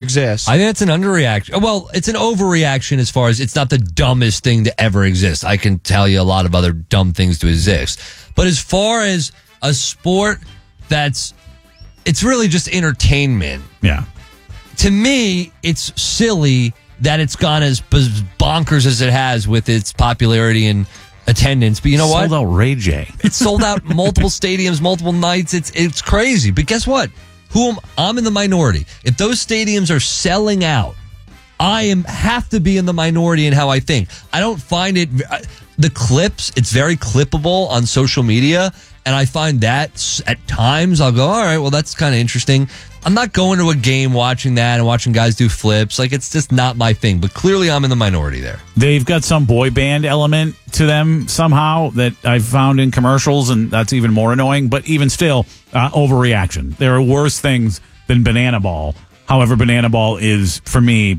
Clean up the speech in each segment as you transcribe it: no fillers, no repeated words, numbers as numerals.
exist. I think that's an underreaction. Well, it's an overreaction as far as it's not the dumbest thing to ever exist. I can tell you a lot of other dumb things to exist. But as far as a sport it's really just entertainment. Yeah. To me, it's silly that it's gone as bonkers as it has with its popularity and attendance. But you know what? Sold out Ray J. It's sold out multiple stadiums, multiple nights. It's crazy. But guess what? I'm in the minority. If those stadiums are selling out, I have to be in the minority in how I think. I don't find it the clips. It's very clippable on social media, and I find that at times I'll go, all right, well that's kind of interesting. I'm not going to a game watching that and watching guys do flips. Like, it's just not my thing. But clearly I'm in the minority there. They've got some boy band element to them somehow that I've found in commercials, and that's even more annoying. But even still, overreaction. There are worse things than Banana Ball. However, Banana Ball is, for me,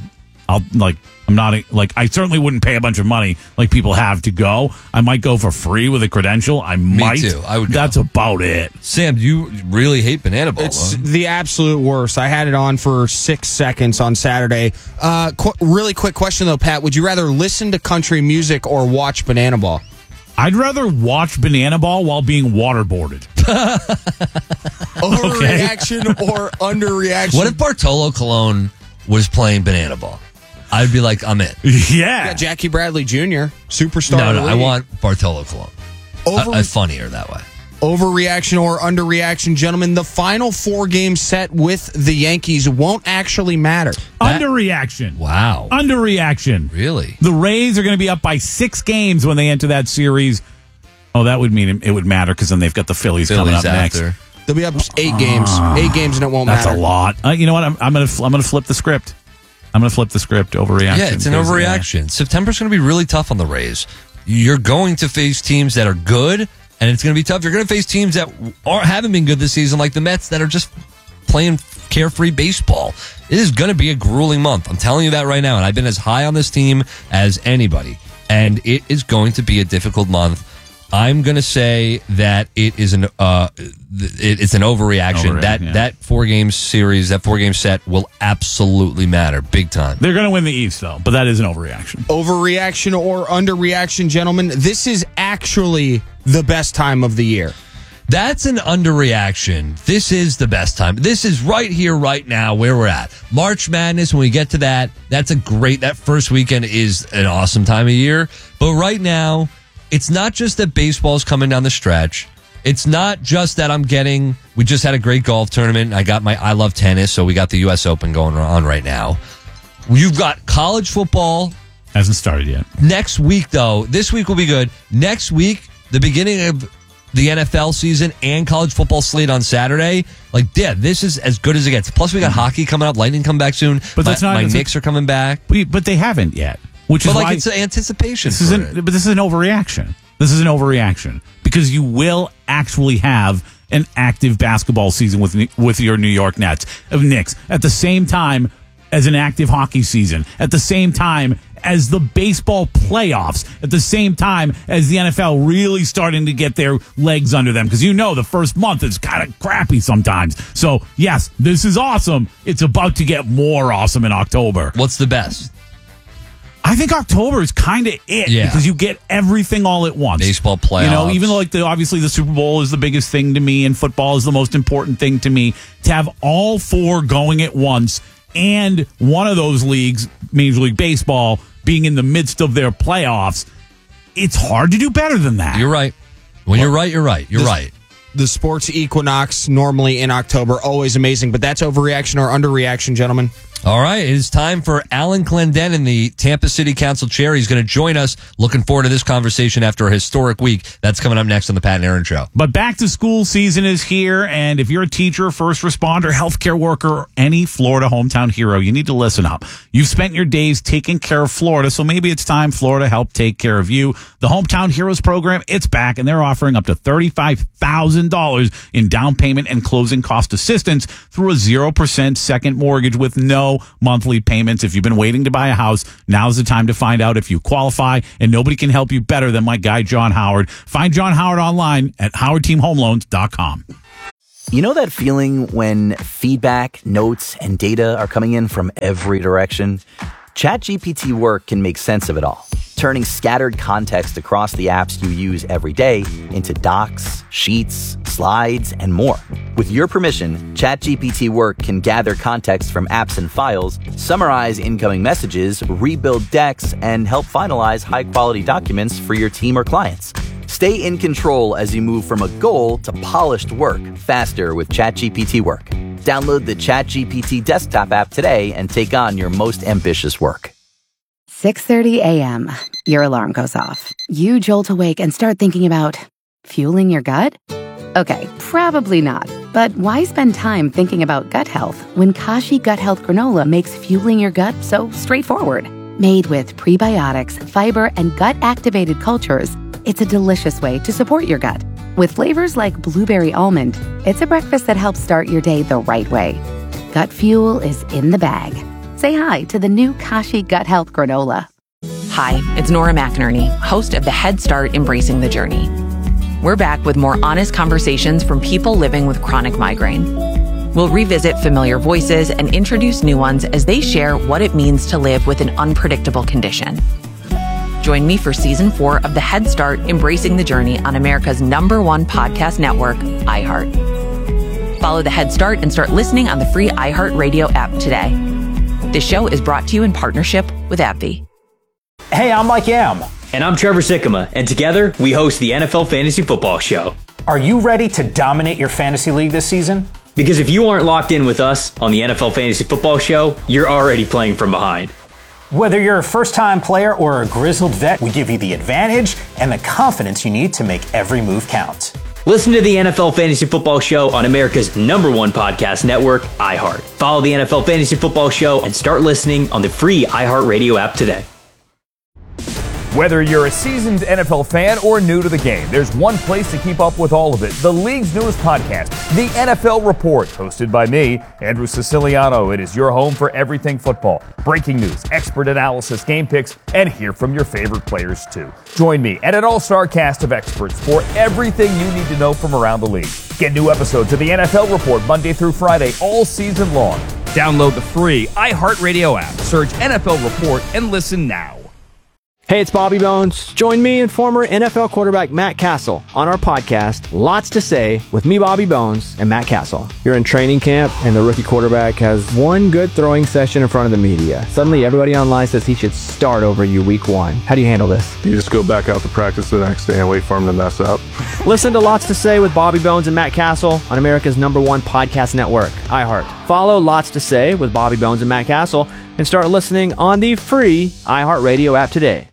I certainly wouldn't pay a bunch of money like people have to go. I might go for free with a credential. Me too. I would go. That's about it. Sam, you really hate Banana Ball. It's the absolute worst. I had it on for 6 seconds on Saturday. Really quick question, though, Pat. Would you rather listen to country music or watch Banana Ball? I'd rather watch Banana Ball while being waterboarded. Overreaction or underreaction? What if Bartolo Colon was playing Banana Ball? I'd be like, I'm in. Yeah. Jackie Bradley Jr., superstar. No, I want Bartolo Colon. Funnier that way. Overreaction or underreaction, gentlemen? The final 4-game set with the Yankees won't actually matter. Underreaction. Wow. Underreaction. Really? The Rays are going to be up by 6 games when they enter that series. Oh, that would mean it would matter because then they've got the Phillies coming up after. next. They'll be up 8 games. 8 games and it won't matter. That's a lot. You know what? I'm going to flip the script. I'm going to flip the script. Overreaction. Yeah, it's an overreaction. September's going to be really tough on the Rays. You're going to face teams that are good, and it's going to be tough. You're going to face teams that haven't been good this season, like the Mets, that are just playing carefree baseball. It is going to be a grueling month. I'm telling you that right now, and I've been as high on this team as anybody, and it is going to be a difficult month. I'm going to say that it is it's an overreaction. That 4-game series, that 4-game set will absolutely matter big time. They're going to win the East, though, but that is an overreaction. Overreaction or underreaction, gentlemen? This is actually the best time of the year. That's an underreaction. This is the best time. This is right here, right now, where we're at. March Madness, when we get to that first weekend is an awesome time of year. But right now, it's not just that baseball's coming down the stretch. It's not just that we just had a great golf tournament. I got I love tennis, so we got the U.S. Open going on right now. You've got college football. Hasn't started yet. Next week, though, this week will be good. Next week, the beginning of the NFL season and college football slate on Saturday. This is as good as it gets. Plus, we got hockey coming up. Lightning come back soon. But my Knicks are coming back. But they haven't yet. Which is why it's an anticipation. But this is an overreaction. This is an overreaction because you will actually have an active basketball season with your New York Knicks at the same time as an active hockey season, at the same time as the baseball playoffs, at the same time as the NFL really starting to get their legs under them. Because the first month is kind of crappy sometimes. So, yes, this is awesome. It's about to get more awesome in October. What's the best? I think October is kind of it because you get everything all at once. Baseball playoffs. Even though obviously the Super Bowl is the biggest thing to me and football is the most important thing to me, to have all 4 going at once and one of those leagues, Major League Baseball, being in the midst of their playoffs, it's hard to do better than that. You're right. You're right. You're right. The sports equinox normally in October, always amazing, but that's overreaction or underreaction, gentlemen. All right, it is time for Alan Clendenin, the Tampa City Council chair. He's going to join us. Looking forward to this conversation after a historic week. That's coming up next on the Pat and Aaron Show. But back to school season is here, and if you're a teacher, first responder, healthcare worker, or any Florida hometown hero, you need to listen up. You've spent your days taking care of Florida, so maybe it's time Florida helped take care of you. The Hometown Heroes program, it's back, and they're offering up to $35,000 in down payment and closing cost assistance through a 0% second mortgage with no monthly payments. If you've been waiting to buy a house, now's the time to find out if you qualify, and nobody can help you better than my guy John Howard. Find John Howard online at howardteamhomeloans.com. You know that feeling when feedback, notes, and data are coming in from every direction? ChatGPT Work can make sense of it all, turning scattered context across the apps you use every day into docs, sheets, slides, and more. With your permission, ChatGPT Work can gather context from apps and files, summarize incoming messages, rebuild decks, and help finalize high-quality documents for your team or clients. Stay in control as you move from a goal to polished work faster with ChatGPT Work. Download the ChatGPT desktop app today and take on your most ambitious work. 6:30 a.m. Your alarm goes off. You jolt awake and start thinking about fueling your gut? Okay, probably not. But why spend time thinking about gut health when Kashi Gut Health Granola makes fueling your gut so straightforward? Made with prebiotics, fiber, and gut-activated cultures, it's a delicious way to support your gut. With flavors like blueberry almond, it's a breakfast that helps start your day the right way. Gut fuel is in the bag. Say hi to the new Kashi Gut Health Granola. Hi, it's Nora McInerney, host of the Head Start Embracing the Journey. We're back with more honest conversations from people living with chronic migraine. We'll revisit familiar voices and introduce new ones as they share what it means to live with an unpredictable condition. Join me for Season 4 of the Head Start Embracing the Journey on America's #1 podcast network, iHeart. Follow the Head Start and start listening on the free iHeartRadio app today. This show is brought to you in partnership with AbbVie. Hey, I'm Mike Yam. And I'm Trevor Sikkema, and together we host the NFL Fantasy Football Show. Are you ready to dominate your fantasy league this season? Because if you aren't locked in with us on the NFL Fantasy Football Show, you're already playing from behind. Whether you're a first-time player or a grizzled vet, we give you the advantage and the confidence you need to make every move count. Listen to the NFL Fantasy Football Show on America's #1 podcast network, iHeart. Follow the NFL Fantasy Football Show and start listening on the free iHeartRadio app today. Whether you're a seasoned NFL fan or new to the game, there's one place to keep up with all of it. The league's newest podcast, The NFL Report, hosted by me, Andrew Siciliano. It is your home for everything football. Breaking news, expert analysis, game picks, and hear from your favorite players too. Join me and an all-star cast of experts for everything you need to know from around the league. Get new episodes of The NFL Report Monday through Friday all season long. Download the free iHeartRadio app. Search NFL Report and listen now. Hey, it's Bobby Bones. Join me and former NFL quarterback Matt Castle on our podcast, Lots to Say, with me, Bobby Bones, and Matt Castle. You're in training camp, and the rookie quarterback has one good throwing session in front of the media. Suddenly, everybody online says he should start over you week 1. How do you handle this? You just go back out to practice the next day and wait for him to mess up. Listen to Lots to Say with Bobby Bones and Matt Castle on America's #1 podcast network, iHeart. Follow Lots to Say with Bobby Bones and Matt Castle and start listening on the free iHeartRadio app today.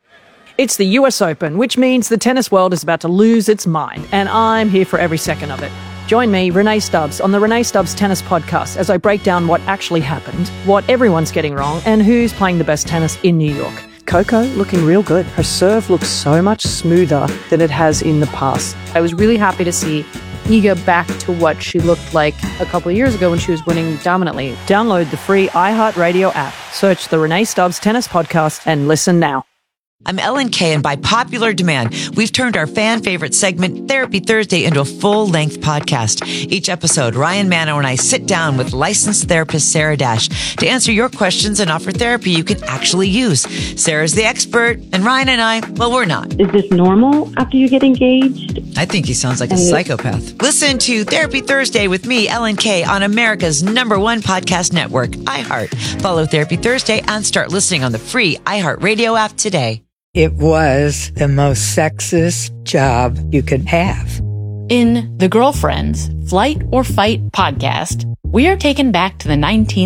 It's the US Open, which means the tennis world is about to lose its mind, and I'm here for every second of it. Join me, Renee Stubbs, on the Renee Stubbs Tennis Podcast as I break down what actually happened, what everyone's getting wrong, and who's playing the best tennis in New York. Coco looking real good. Her serve looks so much smoother than it has in the past. I was really happy to see Iga back to what she looked like a couple of years ago when she was winning dominantly. Download the free iHeartRadio app, search the Renee Stubbs Tennis Podcast, and listen now. I'm Ellen Kay, and by popular demand, we've turned our fan favorite segment, Therapy Thursday, into a full-length podcast. Each episode, Ryan Manno and I sit down with licensed therapist Sarah Dash to answer your questions and offer therapy you can actually use. Sarah's the expert, and Ryan and I, well, we're not. Is this normal after you get engaged? I think he sounds like a psychopath. Listen to Therapy Thursday with me, Ellen Kay, on America's #1 podcast network, iHeart. Follow Therapy Thursday and start listening on the free iHeartRadio app today. It was the most sexist job you could have. In The Girlfriends, Flight or Fight podcast, we are taken back to the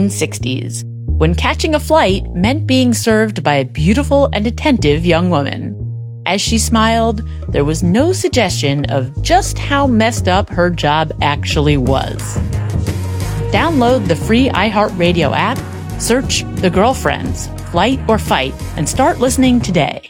1960s, when catching a flight meant being served by a beautiful and attentive young woman. As she smiled, there was no suggestion of just how messed up her job actually was. Download the free iHeartRadio app, search The Girlfriends, Flight or Fight, and start listening today.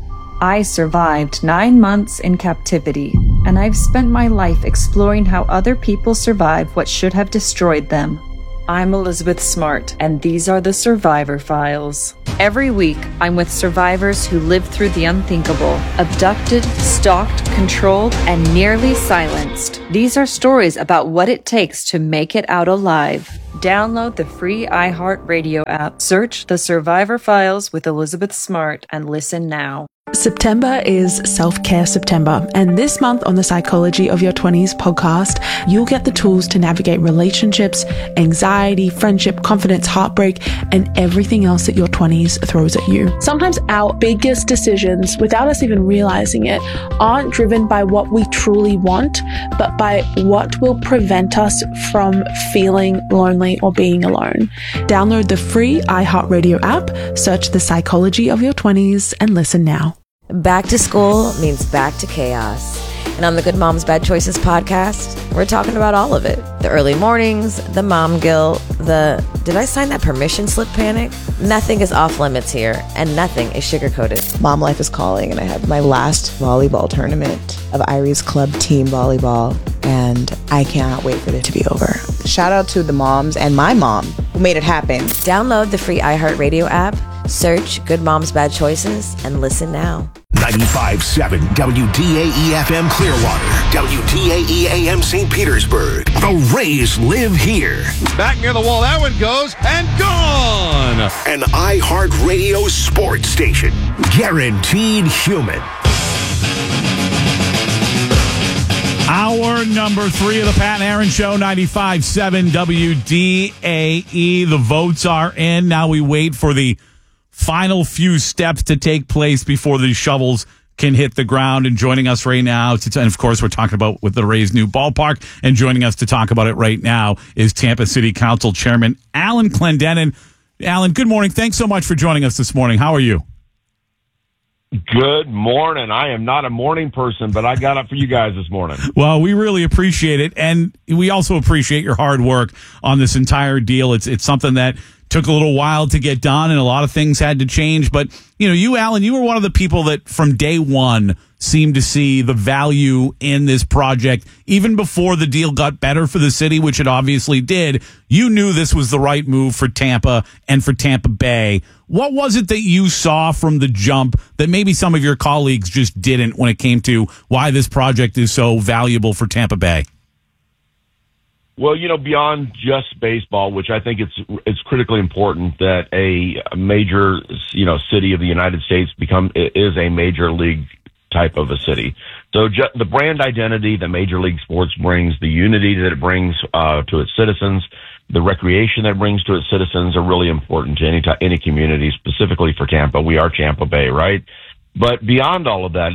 I survived 9 months in captivity, and I've spent my life exploring how other people survive what should have destroyed them. I'm Elizabeth Smart, and these are the Survivor Files. Every week, I'm with survivors who lived through the unthinkable, abducted, stalked, controlled, and nearly silenced. These are stories about what it takes to make it out alive. Download the free iHeartRadio app, search The Survivor Files with Elizabeth Smart, and listen now. September is Self-Care September, and this month on the Psychology of Your 20s podcast, you'll get the tools to navigate relationships, anxiety, friendship, confidence, heartbreak, and everything else that your 20s throws at you. Sometimes our biggest decisions, without us even realizing it, aren't driven by what we truly want, but by what will prevent us from feeling lonely or being alone. Download the free iHeartRadio app, search The Psychology of Your 20s, and listen now. Back to school means back to chaos. And on the Good Moms Bad Choices podcast, we're talking about all of it. The early mornings, the mom guilt, the did I sign that permission slip panic? Nothing is off limits here, and nothing is sugar-coated. Mom life is calling, and I have my last volleyball tournament of Irie's club team volleyball, and I cannot wait for it to be over. Shout out to the moms and my mom who made it happen. Download the free iHeartRadio app, search Good Moms Bad Choices, and listen now. 95.7 WDAE-FM Clearwater, WDAE-AM St. Petersburg. The Rays live here. Back near the wall, that one goes, and gone! An iHeartRadio sports station. Guaranteed human. Hour number 3 of the Pat and Aaron Show, 95.7 WDAE. The votes are in. Now we wait for the final few steps to take place before the shovels can hit the ground. And joining us right now, and of course we're talking about with the Rays' new ballpark, and joining us to talk about it right now is Tampa City Council Chairman Alan Clendenin. Alan, good morning. Thanks so much for joining us this morning. How are you? Good morning. I am not a morning person, but I got up for you guys this morning. Well, we really appreciate it, and we also appreciate your hard work on this entire deal. It's something that took a little while to get done, and a lot of things had to change. But, you know, you, Alan, you were one of the people that from day one seemed to see the value in this project. Even before the deal got better for the city, which it obviously did, you knew this was the right move for Tampa and for Tampa Bay. What was it that you saw from the jump that maybe some of your colleagues just didn't when it came to why this project is so valuable for Tampa Bay? Well, you know, beyond just baseball, which I think it's critically important that a major, you know, city of the United States is a major league type of a city. So the brand identity that Major League Sports brings, the unity that it brings to its citizens, the recreation that it brings to its citizens are really important to any community, specifically for Tampa. We are Tampa Bay, right? But beyond all of that,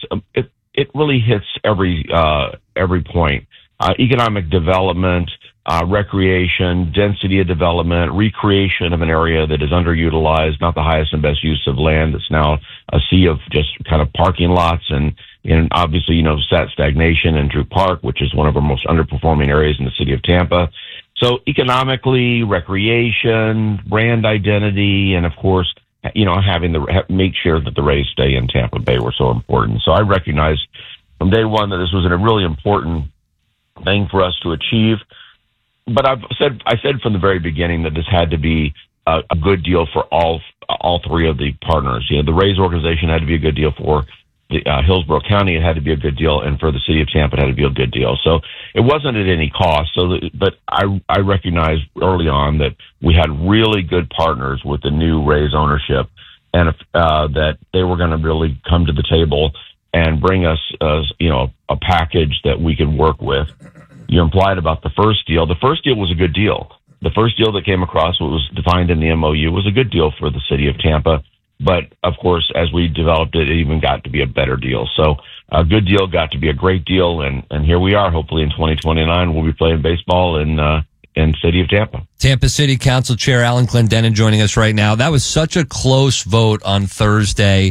it really hits every point. Economic development, recreation, density of development, recreation of an area that is underutilized, not the highest and best use of land. It's now a sea of just kind of parking lots and obviously, you know, stagnation in Drew Park, which is one of our most underperforming areas in the city of Tampa. So economically, recreation, brand identity, and of course, you know, make sure that the Rays stay in Tampa Bay were so important. So I recognized from day one that this was a really important thing for us to achieve. But I said from the very beginning that this had to be a good deal for all three of the partners. You know, the Rays organization had to be a good deal for the Hillsborough County. It had to be a good deal, and for the city of Tampa, it had to be a good deal. So it wasn't at any cost. But I recognized early on that we had really good partners with the new Rays ownership, and that they were going to really come to the table and bring us, you know, a package that we could work with. You implied about the first deal. The first deal was a good deal. The first deal that came across, what was defined in the MOU, was a good deal for the city of Tampa. But, of course, as we developed it, it even got to be a better deal. So a good deal got to be a great deal, and here we are. Hopefully in 2029 we'll be playing baseball in city of Tampa. Tampa City Council Chair Alan Clendenin joining us right now. That was such a close vote on Thursday,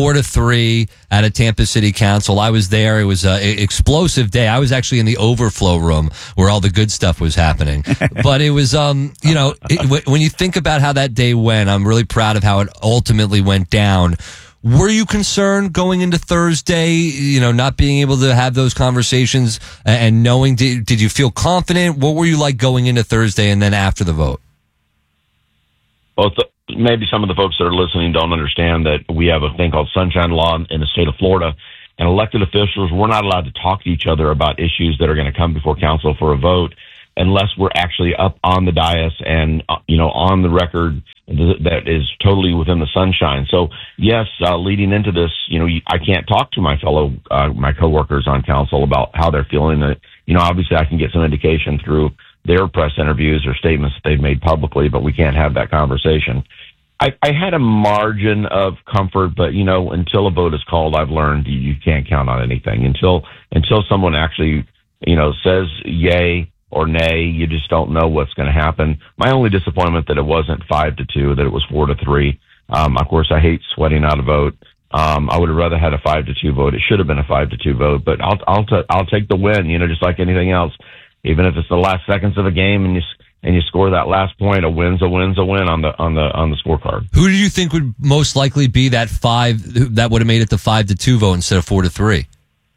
4-3 out of Tampa City Council. I was there. It was an explosive day. I was actually in the overflow room where all the good stuff was happening. But it was, you know, when you think about how that day went, I'm really proud of how it ultimately went down. Were you concerned going into Thursday, you know, not being able to have those conversations and knowing, did you feel confident? What were you like going into Thursday and then after the vote? Well, maybe some of the folks that are listening don't understand that we have a thing called Sunshine Law in the state of Florida, and elected officials, we're not allowed to talk to each other about issues that are going to come before council for a vote unless we're actually up on the dais and, on the record that is totally within the sunshine. So, yes, leading into this, I can't talk to my my coworkers on council about how they're feeling. Obviously I can get some indication through their press interviews or statements that they've made publicly, but we can't have that conversation. I had a margin of comfort, but, until a vote is called, I've learned you can't count on anything. Until someone actually, says yay or nay, you just don't know what's going to happen. My only disappointment that it wasn't 5-2, that it was 4-3. Of course, I hate sweating out a vote. I would have rather had a 5-2 vote. It should have been a 5-2 vote, but I'll take the win, just like anything else. Even if it's the last seconds of a game and you score that last point, a win's a win on the scorecard. Who do you think would most likely be that would have made it the 5-2 vote instead of 4-3?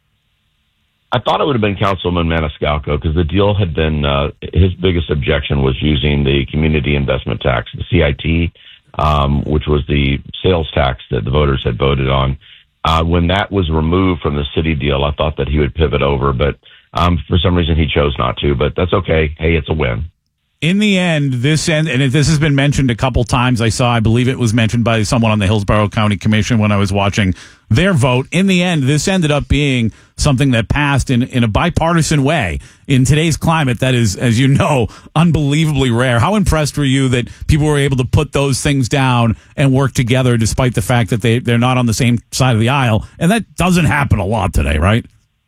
I thought it would have been Councilman Maniscalco, because the deal had been, his biggest objection was using the community investment tax, the CIT, which was the sales tax that the voters had voted on. When that was removed from the city deal, I thought that he would pivot over, but for some reason he chose not to, but that's okay. Hey, it's a win. In the end, and this has been mentioned a couple times. I believe it was mentioned by someone on the Hillsborough County Commission when I was watching their vote. In the end, this ended up being something that passed in a bipartisan way. In today's climate, that is, as you know, unbelievably rare. How impressed were you that people were able to put those things down and work together despite the fact that they're not on the same side of the aisle? And that doesn't happen a lot today, right?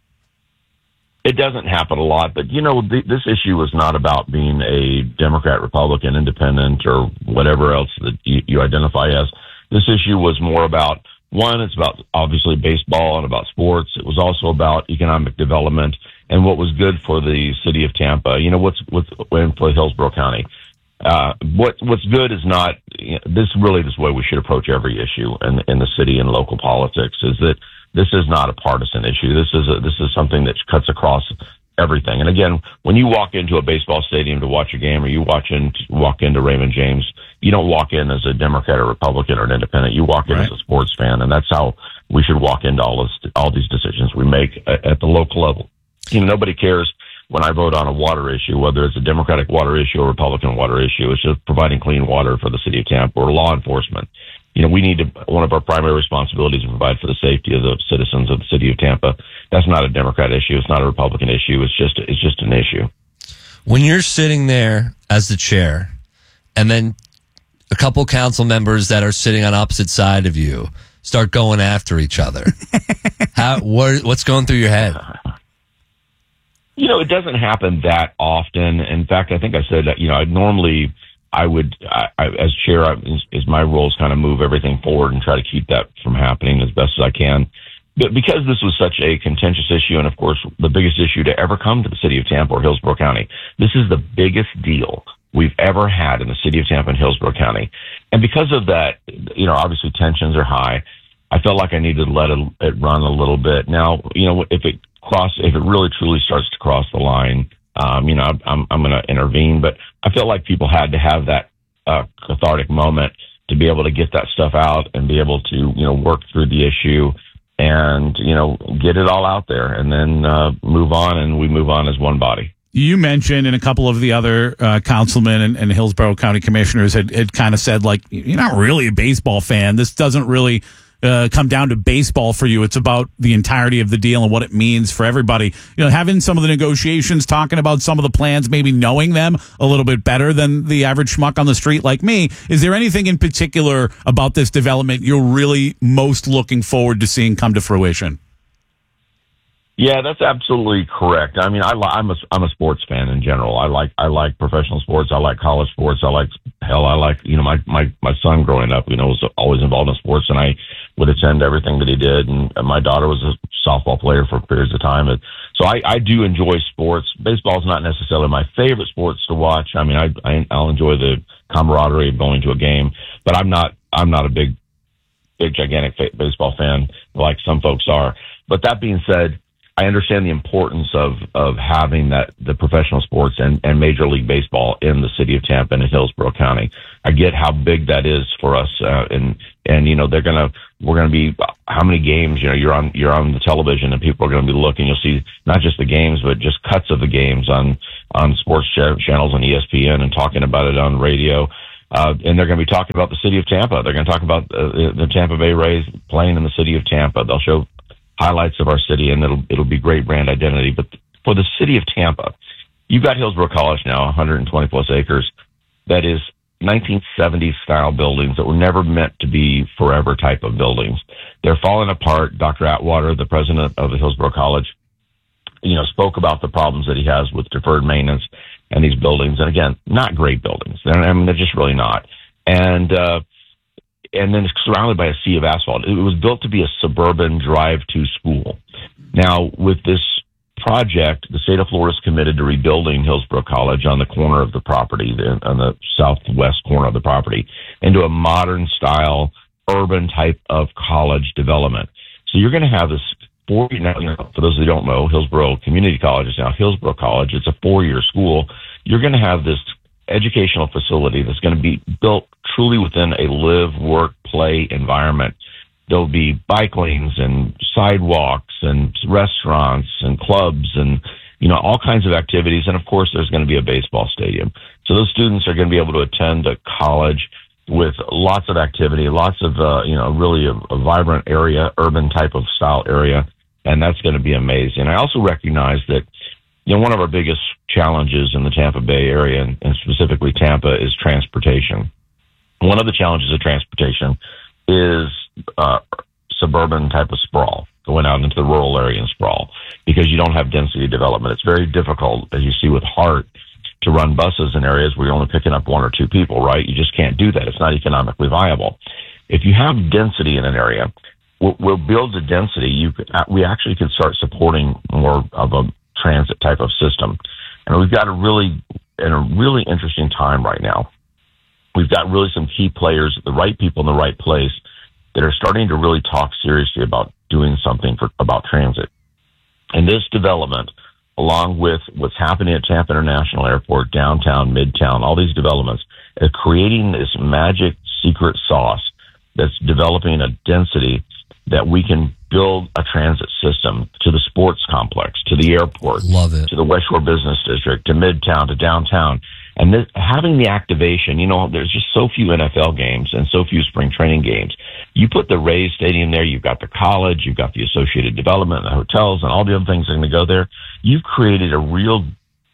It doesn't happen a lot, but this issue was not about being a Democrat, Republican, Independent, or whatever else that you identify as. This issue was more about, one, it's about obviously baseball and about sports. It was also about economic development and what was good for the city of Tampa. What's for Hillsborough County. What's good is not, this really is the way we should approach every issue in the city and local politics, is that this is not a partisan issue. This is something that cuts across everything. And again, when you walk into a baseball stadium to watch a game, or you walk into Raymond James, you don't walk in as a Democrat or Republican or an Independent. You walk in as a sports fan, and that's how we should walk into all these decisions we make at the local level. Nobody cares when I vote on a water issue, whether it's a Democratic water issue or Republican water issue. It's just providing clean water for the city of Tampa, or law enforcement. One of our primary responsibilities is to provide for the safety of the citizens of the city of Tampa. That's not a Democrat issue. It's not a Republican issue. It's just an issue. When you're sitting there as the chair, and then a couple council members that are sitting on opposite side of you start going after each other, what's going through your head? It doesn't happen that often. In fact, I think I said that, I would, as chair, is my role is kind of move everything forward and try to keep that from happening as best as I can. But because this was such a contentious issue, and of course the biggest issue to ever come to the city of Tampa or Hillsborough County, this is the biggest deal we've ever had in the city of Tampa and Hillsborough County. And because of that, obviously tensions are high. I felt like I needed to let it run a little bit. Now, if it really truly starts to cross the line, I'm going to intervene, but I feel like people had to have that cathartic moment to be able to get that stuff out and be able to, work through the issue and, get it all out there and then move on, and we move on as one body. You mentioned, and a couple of the other councilmen and Hillsborough County commissioners had kind of said, like, you're not really a baseball fan. This doesn't really come down to baseball for you. It's about the entirety of the deal and what it means for everybody. Having some of the negotiations, talking about some of the plans, maybe knowing them a little bit better than the average schmuck on the street like me. Is there anything in particular about this development you're really most looking forward to seeing come to fruition? Yeah, that's absolutely correct. I mean, I'm a sports fan in general. I like professional sports. I like college sports. I like my son growing up, was always involved in sports, and I would attend everything that he did. And my daughter was a softball player for periods of time. So I do enjoy sports. Baseball is not necessarily my favorite sports to watch. I mean, I'll enjoy the camaraderie of going to a game, but I'm not a big gigantic baseball fan like some folks are. But that being said, I understand the importance of having the professional sports and Major League Baseball in the city of Tampa and in Hillsborough County. I get how big that is for us, and we're gonna be how many games, you're on the television and people are gonna be looking. You'll see not just the games, but just cuts of the games on sports channels on ESPN and talking about it on radio. And they're going to be talking about the city of Tampa. They're going to talk about the Tampa Bay Rays playing in the city of Tampa. They'll show highlights of our city, and it'll be great brand identity. But for the city of Tampa, you've got Hillsborough College now, 120 plus acres. That is 1970s style buildings that were never meant to be forever type of buildings. They're falling apart. Dr. Atwater, the president of the Hillsborough College, spoke about the problems that he has with deferred maintenance and these buildings. And again, not great buildings. They're just really not. And then it's surrounded by a sea of asphalt. It was built to be a suburban drive-to school. Now, with this project, the state of Florida is committed to rebuilding Hillsborough College on the corner of the property, on the southwest corner of the property, into a modern-style, urban type of college development. So you're going to have this for those who don't know, Hillsborough Community College is now Hillsborough College. It's a 4-year school. You're going to have this educational facility that's going to be built truly within a live, work, play environment. There'll be bike lanes and sidewalks and restaurants and clubs and, all kinds of activities. And of course, there's going to be a baseball stadium. So those students are going to be able to attend a college with lots of activity, lots of, really a vibrant area, urban type of style area. And that's going to be amazing. I also recognize that, one of our biggest challenges in the Tampa Bay area, and specifically Tampa, is transportation. One of the challenges of transportation is suburban type of sprawl, going out into the rural area and sprawl, because you don't have density development. It's very difficult, as you see with HART, to run buses in areas where you're only picking up 1 or 2 people, right? You just can't do that. It's not economically viable. If you have density in an area, we'll build the density. We actually can start supporting more of a transit type of system. And we've got a really interesting time right now. We've got really some key players, the right people in the right place, that are starting to really talk seriously about doing something about transit. And this development, along with what's happening at Tampa International Airport, downtown, midtown, all these developments, are creating this magic secret sauce that's developing a density that we can build a transit system to the sports complex, to the airport, love it, to the West Shore Business District, to Midtown, to downtown. And having the activation, there's just so few NFL games and so few spring training games. You put the Rays Stadium there, you've got the college, you've got the associated development, the hotels, and all the other things that are going to go there. You've created a real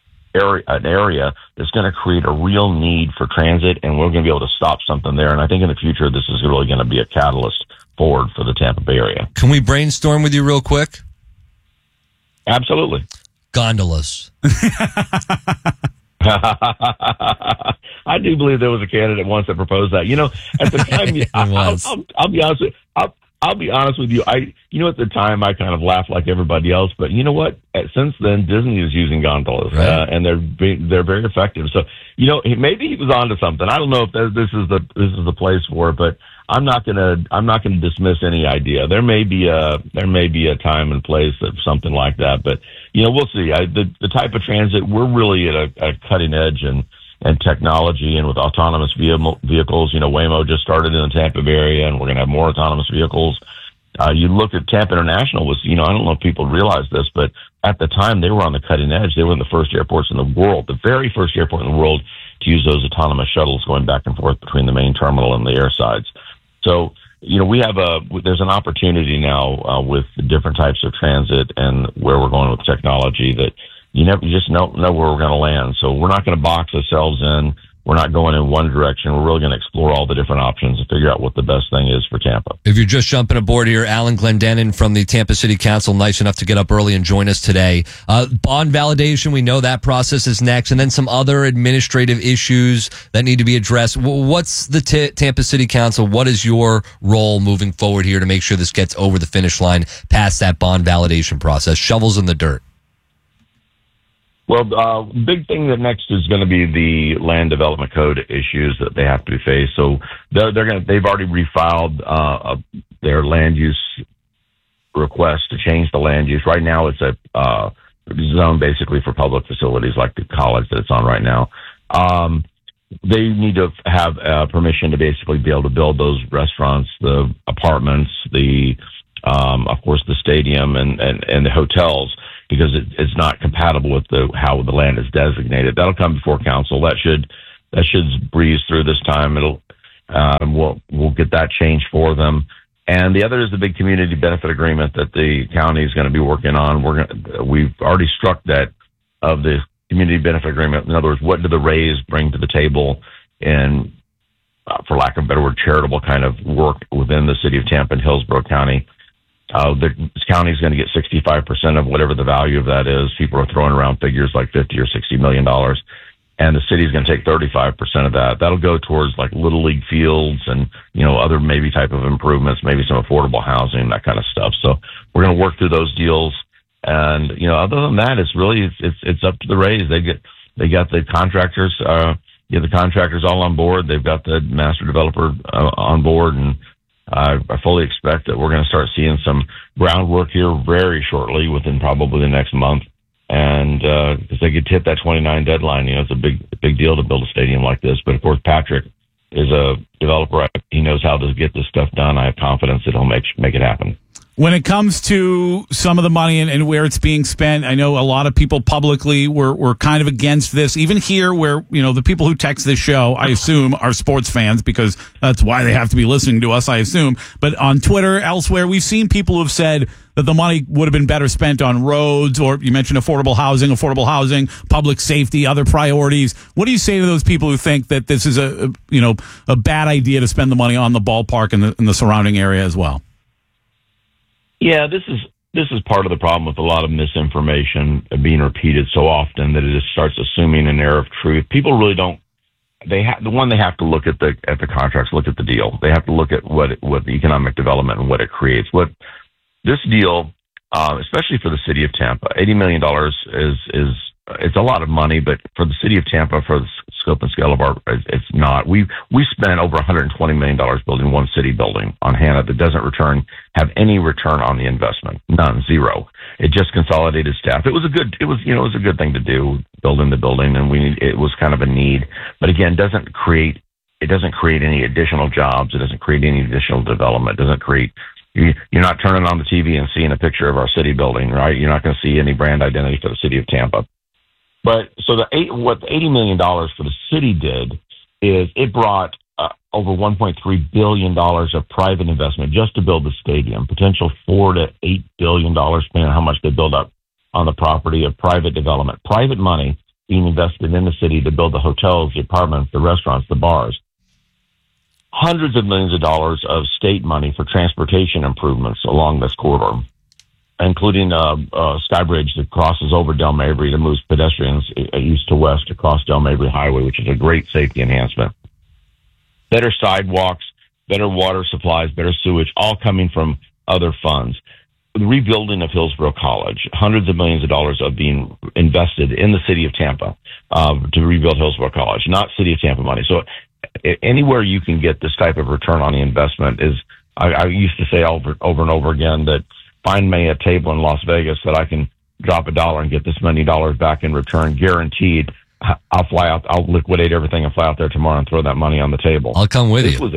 an area that's going to create a real need for transit, and we're going to be able to stop something there. And I think in the future, this is really going to be a catalyst forward for the Tampa Bay area. Can we brainstorm with you real quick? Absolutely. Gondolas. I do believe there was a candidate once that proposed that. At the time, I'll be honest with you. I'll be honest with you. At the time, I kind of laughed like everybody else. But you know what? Since then, Disney is using gondolas, right. And they're very effective. So maybe he was onto something. I don't know if this is the place for it, but I'm not gonna dismiss any idea. There may be a time and place of something like that, but we'll see. The type of transit, we're really at a cutting edge and technology, and with autonomous vehicles. Waymo just started in the Tampa Bay area, and we're going to have more autonomous vehicles. You look at Tampa International was, I don't know if people realize this, but at the time they were on the cutting edge. They were in the first airports in the world, the very first airport in the world to use those autonomous shuttles going back and forth between the main terminal and the air sides. So, there's an opportunity now with the different types of transit and where we're going with technology that you just don't know where we're going to land. So we're not going to box ourselves in. We're not going in one direction. We're really going to explore all the different options and figure out what the best thing is for Tampa. If you're just jumping aboard here, Alan Glendenin from the Tampa City Council, nice enough to get up early and join us today. Bond validation, we know that process is next, and then some other administrative issues that need to be addressed. What's the Tampa City Council? What is your role moving forward here to make sure this gets over the finish line past that bond validation process? Shovels in the dirt. Well, big thing that next is going to be the land development code issues that they have to be faced. So they've already refiled their land use request to change the land use. Right now, it's a zone basically for public facilities like the college that it's on right now. They need to have permission to basically be able to build those restaurants, the apartments, of course, the stadium and the hotels, because it's not compatible with how the land is designated. That'll come before council. That should breeze through this time. We'll get that changed for them. And the other is the big community benefit agreement that the county is going to be working on. We've already struck that of the community benefit agreement. In other words, what do the Rays bring to the table in, for lack of a better word, charitable kind of work within the city of Tampa and Hillsborough County? The county is going to get 65% of whatever the value of that is. People are throwing around figures like $50 or $60 million. And the city is going to take 35% of that. That'll go towards like little league fields and, other maybe type of improvements, maybe some affordable housing, that kind of stuff. So we're going to work through those deals. And, other than that, it's really, it's up to the Rays. They got the contractors, the contractors all on board. They've got the master developer on board. And I fully expect that we're going to start seeing some groundwork here very shortly, within probably the next month. And if they could hit that 29 deadline, it's a big deal to build a stadium like this. But of course, Patrick is a developer. He knows how to get this stuff done. I have confidence that he'll make it happen. When it comes to some of the money and where it's being spent, I know a lot of people publicly were kind of against this. Even here, where the people who text this show, I assume, are sports fans, because that's why they have to be listening to us, I assume. But on Twitter, elsewhere, we've seen people who have said that the money would have been better spent on roads, or you mentioned affordable housing, public safety, other priorities. What do you say to those people who think that this is a bad idea to spend the money on the ballpark and the surrounding area as well? Yeah, this is part of the problem with a lot of misinformation being repeated so often that it just starts assuming an air of truth. People really don't. They have to look at the contracts, look at the deal. They have to look at what the economic development and what it creates. What this deal, especially for the city of Tampa, $80 million is it's a lot of money, but for the city of Tampa, for the scope and scale of it's not. We spent over $120 million building one city building on Hannah that doesn't have any return on the investment. None, zero. It just consolidated staff. It was a good thing to do, building the building, and it was kind of a need. But again, it doesn't create any additional jobs. It doesn't create any additional development. It doesn't create. You're not turning on the TV and seeing a picture of our city building, right? You're not going to see any brand identity for the city of Tampa. But so what the $80 million for the city did is it brought over $1.3 billion of private investment just to build the stadium, potential $4 to $8 billion, depending on how much they build up on the property of private development, private money being invested in the city to build the hotels, the apartments, the restaurants, the bars. Hundreds of millions of dollars of state money for transportation improvements along this corridor, including Sky Bridge that crosses over Del Mabry that moves pedestrians east to west across Del Mabry Highway, which is a great safety enhancement. Better sidewalks, better water supplies, better sewage, all coming from other funds. The rebuilding of Hillsborough College, hundreds of millions of dollars of being invested in the city of Tampa to rebuild Hillsborough College, not city of Tampa money. So anywhere you can get this type of return on the investment is, I used to say over and over again that find me a table in Las Vegas that I can drop $1 and get this many dollars back in return, guaranteed. I'll fly out. I'll liquidate everything and fly out there tomorrow and throw that money on the table. I'll come with you. This was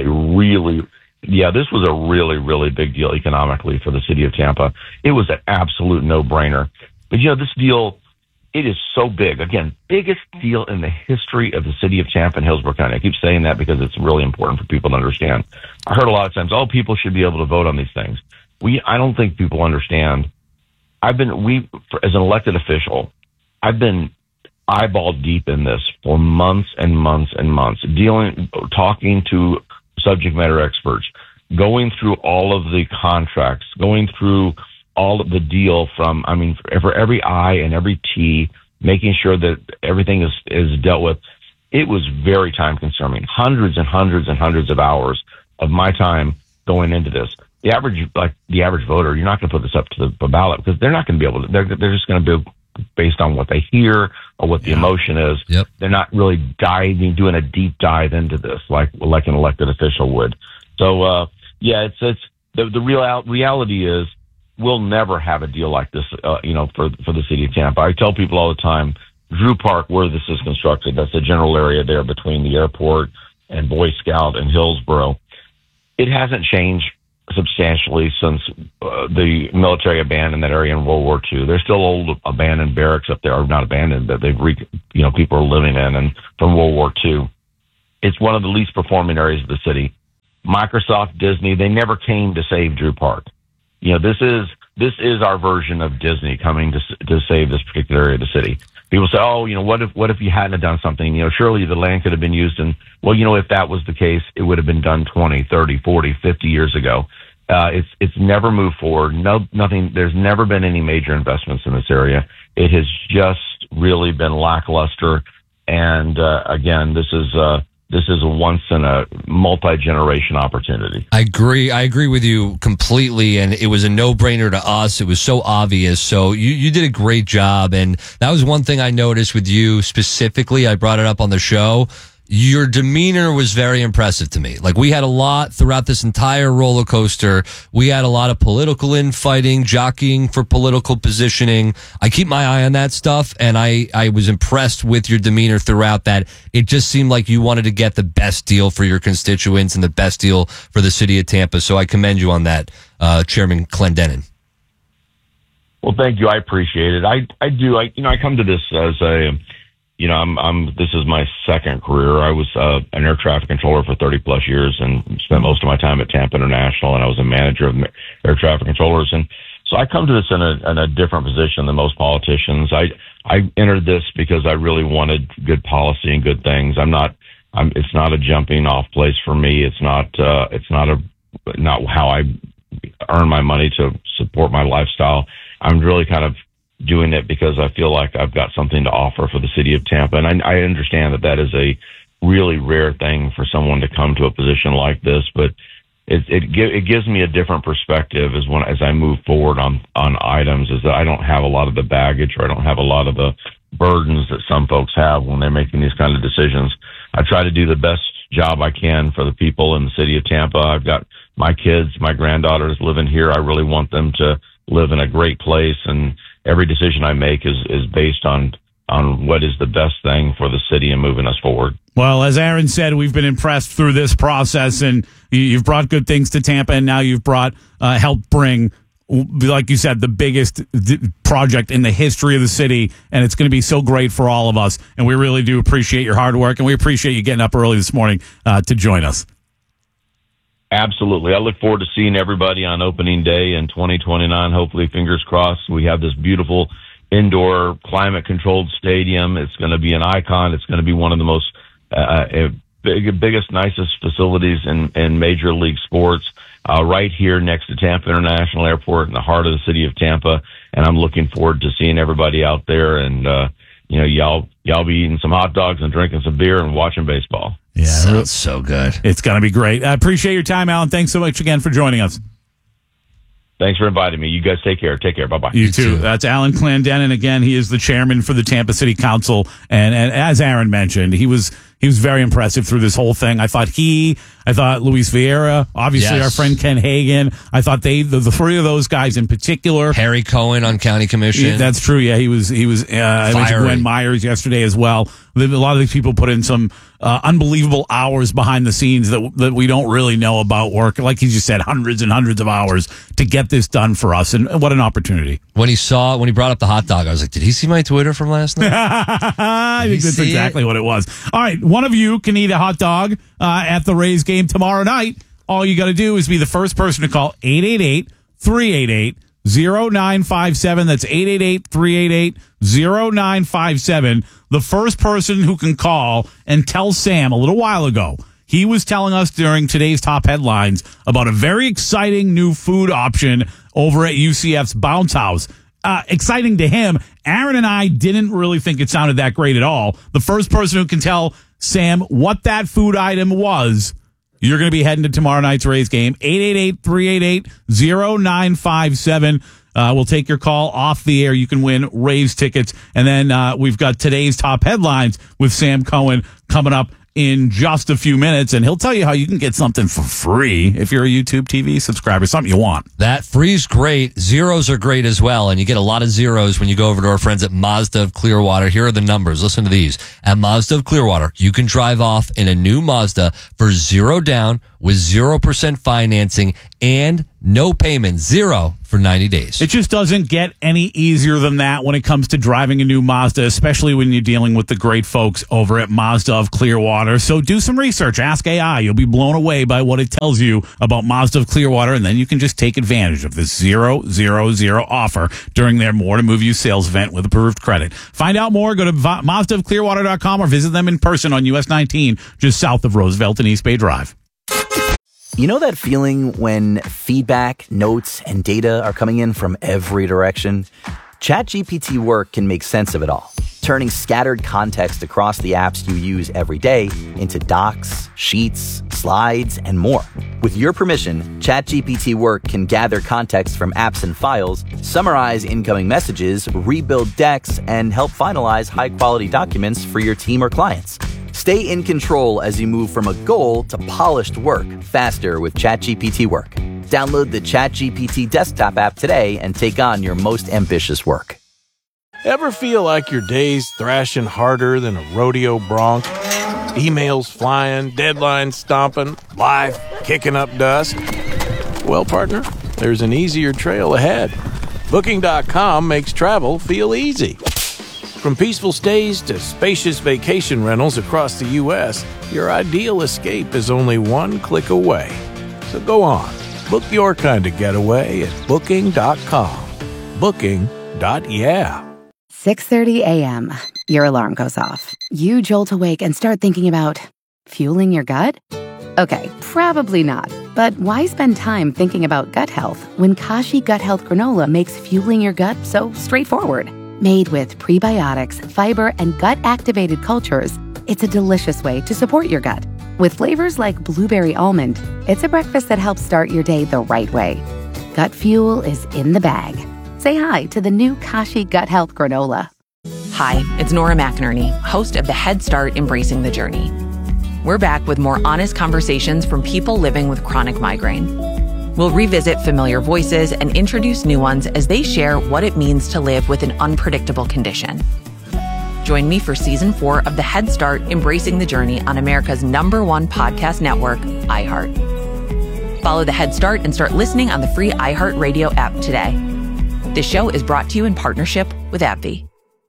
a really, really big deal economically for the city of Tampa. It was an absolute no-brainer. But this deal, it is so big. Again, biggest deal in the history of the city of Tampa and Hillsborough County. I keep saying that because it's really important for people to understand. I heard a lot of times, people should be able to vote on these things. I don't think people understand. As an elected official, I've been eyeball deep in this for months and months and months, talking to subject matter experts, going through all of the contracts, going through all of the deal for every I and every T, making sure that everything is dealt with. It was very time consuming, hundreds and hundreds and hundreds of hours of my time going into this. The average voter, you're not going to put this up to the ballot because they're not going to be able to. They're just going to be based on what they hear or what the emotion is. Yep. They're not really doing a deep dive into this like an elected official would. So it's the reality is we'll never have a deal like this, for the city of Tampa. I tell people all the time, Drew Park, where this is constructed, that's the general area there between the airport and Boy Scout and Hillsborough. It hasn't changed substantially since the military abandoned that area in World War II. There's still old abandoned barracks up there, or not abandoned, but people are living in, and from World War II. It's one of the least performing areas of the city. Microsoft, Disney, they never came to save Drew Park. This is our version of Disney coming to save this particular area of the city. People say, what if you hadn't done something? Surely the land could have been used. And, if that was the case, it would have been done 20, 30, 40, 50 years ago. It's never moved forward. Nothing. There's never been any major investments in this area. It has just really been lackluster. And, again, this is a once in a multi-generation opportunity. I agree with you completely, and it was a no-brainer to us. It was so obvious. So you did a great job, and that was one thing I noticed with you specifically. I brought it up on the show. Your demeanor was very impressive to me. Like, we had a lot throughout this entire roller coaster. We had a lot of political infighting, jockeying for political positioning. I keep my eye on that stuff, and I was impressed with your demeanor throughout that. It just seemed like you wanted to get the best deal for your constituents and the best deal for the city of Tampa. So I commend you on that, Chairman Clendenin. Well, thank you. I appreciate it. I do. I come to this as this is my second career. I was an air traffic controller for 30 plus years and spent most of my time at Tampa International, and I was a manager of air traffic controllers. And so I come to this in a different position than most politicians. I entered this because I really wanted good policy and good things. It's not a jumping off place for me. It's not how I earn my money to support my lifestyle. I'm really kind of doing it because I feel like I've got something to offer for the city of Tampa. And I understand that is a really rare thing for someone to come to a position like this, but it gives me a different perspective as I move forward on items, is that I don't have a lot of the baggage, or I don't have a lot of the burdens that some folks have when they're making these kind of decisions. I try to do the best job I can for the people in the city of Tampa. I've got my kids, my granddaughters living here. I really want them to live in a great place, and every decision I make is based on what is the best thing for the city and moving us forward. Well, as Aaron said, we've been impressed through this process, and you've brought good things to Tampa, and now you've brought helped bring, like you said, the biggest project in the history of the city, and it's going to be so great for all of us. And we really do appreciate your hard work, and we appreciate you getting up early this morning to join us. Absolutely. I look forward to seeing everybody on opening day in 2029. Hopefully, fingers crossed, we have this beautiful indoor climate-controlled stadium. It's going to be an icon. It's going to be one of the most biggest, nicest facilities in Major League Sports, right here next to Tampa International Airport in the heart of the city of Tampa. And I'm looking forward to seeing everybody out there, and y'all be eating some hot dogs and drinking some beer and watching baseball. Yeah, sounds so good. It's going to be great. I appreciate your time, Alan. Thanks so much again for joining us. Thanks for inviting me. You guys take care. Take care. Bye-bye. You too. That's Alan Clendenin. Again, he is the chairman for the Tampa City Council. And as Aaron mentioned, he was very impressive through this whole thing. I thought Luis Vieira, obviously our friend Ken Hagan. I thought the three of those guys in particular. Harry Cohen on county commission. That's true. Yeah, he was. I mentioned Gwen Myers yesterday as well. A lot of these people put in some unbelievable hours behind the scenes that we don't really know about work. Like he just said, hundreds and hundreds of hours to get this done for us. And what an opportunity. When he brought up the hot dog, I was like, did he see my Twitter from last night? I think that's exactly what it was. All right. One of you can eat a hot dog at the Rays game tomorrow night. All you got to do is be the first person to call 888-388-0957. That's 888-388-0957. The first person who can call and tell Sam a little while ago, he was telling us during today's top headlines about a very exciting new food option over at UCF's Bounce House. Exciting to him. Aaron and I didn't really think it sounded that great at all. The first person who can tell Sam what that food item was, you're going to be heading to tomorrow night's Rays game. 888-388-0957. We'll take your call off the air. You can win Rays tickets. And then we've got today's top headlines with Sam Cohen coming up in just a few minutes, and he'll tell you how you can get something for free if you're a YouTube TV subscriber, something you want. That free's great. Zeros are great as well, and you get a lot of zeros when you go over to our friends at Mazda of Clearwater. Here are the numbers. Listen to these. At Mazda of Clearwater, you can drive off in a new Mazda for zero down with 0% financing and no payment, zero for 90 days. It just doesn't get any easier than that when it comes to driving a new Mazda, especially when you're dealing with the great folks over at Mazda of Clearwater. So do some research. Ask AI. You'll be blown away by what it tells you about Mazda of Clearwater, and then you can just take advantage of this 000 offer during their More to Move You sales event with approved credit. Find out more. Go to MazdaofClearwater.com or visit them in person on US 19, just south of Roosevelt and East Bay Drive. You know that feeling when feedback, notes, and data are coming in from every direction? ChatGPT Work can make sense of it all, turning scattered context across the apps you use every day into docs, sheets, slides, and more. With your permission, ChatGPT Work can gather context from apps and files, summarize incoming messages, rebuild decks, and help finalize high-quality documents for your team or clients. Stay in control as you move from a goal to polished work faster with ChatGPT Work. Download the ChatGPT desktop app today and take on your most ambitious work. Ever feel like your day's thrashing harder than a rodeo bronc? Emails flying, deadlines stomping, life kicking up dust? Well, partner, there's an easier trail ahead. Booking.com makes travel feel easy. From peaceful stays to spacious vacation rentals across the U.S., your ideal escape is only one click away. So go on, book your kind of getaway at Booking.com. Booking.yeah. 6:30 a.m. Your alarm goes off. You jolt awake and start thinking about fueling your gut? Okay, probably not. But why spend time thinking about gut health when Kashi Gut Health Granola makes fueling your gut so straightforward? Made with prebiotics, fiber, and gut-activated cultures, it's a delicious way to support your gut. With flavors like blueberry almond, it's a breakfast that helps start your day the right way. Gut fuel is in the bag. Say hi to the new Kashi Gut Health Granola. Hi, it's Nora McInerney, host of the Head Start Embracing the Journey. We're back with more honest conversations from people living with chronic migraine. We'll revisit familiar voices and introduce new ones as they share what it means to live with an unpredictable condition. Join me for Season 4 of the Head Start Embracing the Journey on America's #1 podcast network, iHeart. Follow the Head Start and start listening on the free iHeartRadio app today. This show is brought to you in partnership with AbbVie.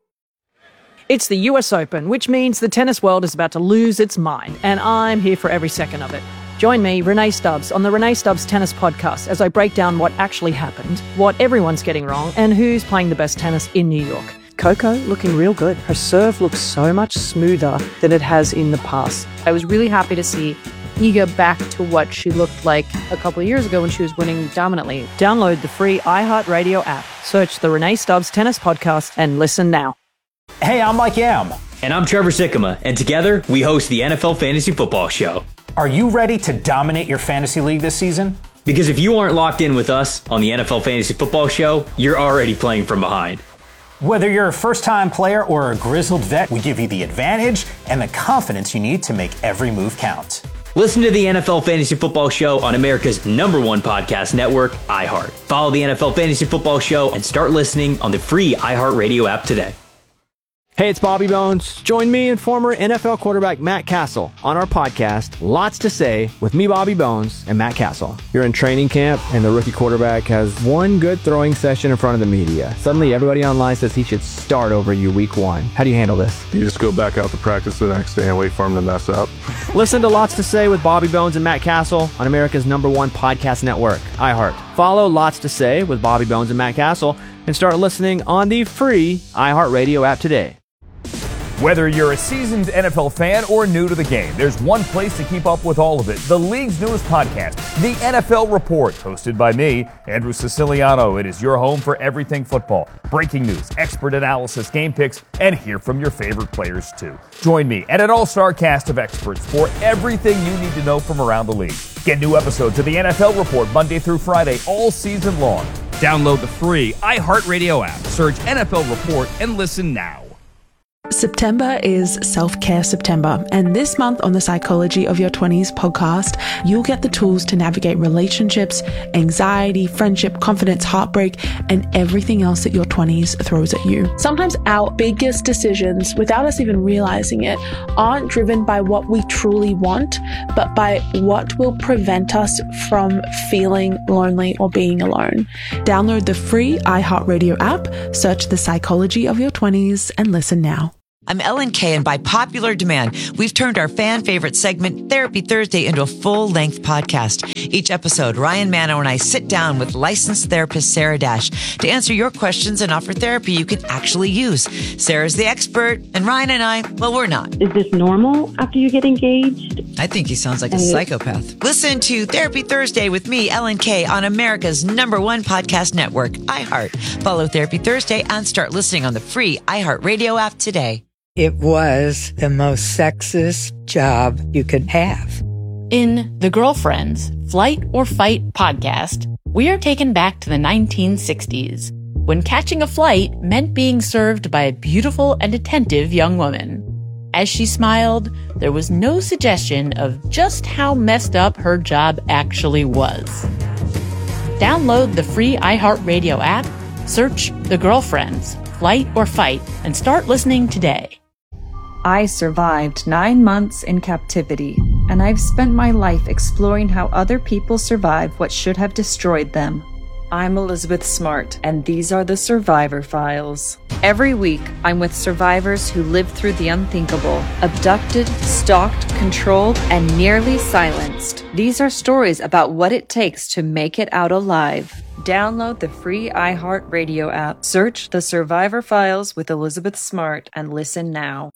It's the US Open, which means the tennis world is about to lose its mind, and I'm here for every second of it. Join me, Renee Stubbs, on the Renee Stubbs Tennis Podcast as I break down what actually happened, what everyone's getting wrong, and who's playing the best tennis in New York. Coco looking real good. Her serve looks so much smoother than it has in the past. I was really happy to see Iga back to what she looked like a couple of years ago when she was winning dominantly. Download the free iHeartRadio app. Search the Renee Stubbs Tennis Podcast and listen now. Hey, I'm Mike Yam. And I'm Trevor Sikkema, and together we host the NFL Fantasy Football Show. Are you ready to dominate your fantasy league this season? Because if you aren't locked in with us on the NFL Fantasy Football Show, you're already playing from behind. Whether you're a first-time player or a grizzled vet, we give you the advantage and the confidence you need to make every move count. Listen to the NFL Fantasy Football Show on America's #1 podcast network, iHeart. Follow the NFL Fantasy Football Show and start listening on the free iHeartRadio app today. Hey, it's Bobby Bones. Join me and former NFL quarterback Matt Castle on our podcast, Lots to Say, with me, Bobby Bones, and Matt Castle. You're in training camp, and the rookie quarterback has one good throwing session in front of the media. Suddenly, everybody online says he should start over you week 1. How do you handle this? You just go back out to practice the next day and wait for him to mess up. Listen to Lots to Say with Bobby Bones and Matt Castle on America's #1 podcast network, iHeart. Follow Lots to Say with Bobby Bones and Matt Castle and start listening on the free iHeartRadio app today. Whether you're a seasoned NFL fan or new to the game, there's one place to keep up with all of it. The league's newest podcast, The NFL Report, hosted by me, Andrew Siciliano. It is your home for everything football. Breaking news, expert analysis, game picks, and hear from your favorite players too. Join me and an all-star cast of experts for everything you need to know from around the league. Get new episodes of The NFL Report Monday through Friday all season long. Download the free iHeartRadio app, search NFL Report, and listen now. September is Self-Care September, and this month on the Psychology of Your 20s podcast, you'll get the tools to navigate relationships, anxiety, friendship, confidence, heartbreak, and everything else that your 20s throws at you. Sometimes our biggest decisions, without us even realizing it, aren't driven by what we truly want, but by what will prevent us from feeling lonely or being alone. Download the free iHeartRadio app, search the Psychology of Your 20s, and listen now. I'm Ellen Kay, and by popular demand, we've turned our fan favorite segment, Therapy Thursday, into a full-length podcast. Each episode, Ryan Manno and I sit down with licensed therapist Sarah Dash to answer your questions and offer therapy you can actually use. Sarah's the expert, and Ryan and I, well, we're not. Is this normal after you get engaged? I think he sounds like a psychopath. Listen to Therapy Thursday with me, Ellen Kay, on America's #1 podcast network, iHeart. Follow Therapy Thursday and start listening on the free iHeartRadio app today. It was the most sexist job you could have. In The Girlfriends, Flight or Fight podcast, we are taken back to the 1960s, when catching a flight meant being served by a beautiful and attentive young woman. As she smiled, there was no suggestion of just how messed up her job actually was. Download the free iHeartRadio app, search The Girlfriends, Flight or Fight, and start listening today. I survived 9 months in captivity, and I've spent my life exploring how other people survive what should have destroyed them. I'm Elizabeth Smart, and these are the Survivor Files. Every week, I'm with survivors who lived through the unthinkable, abducted, stalked, controlled, and nearly silenced. These are stories about what it takes to make it out alive. Download the free iHeartRadio app, search The Survivor Files with Elizabeth Smart, and listen now.